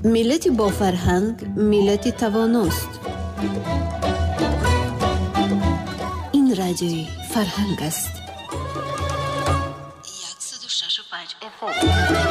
миллати бо фарҳанг миллати тавоност. ин радиои фарҳанг аст. 106.5 FM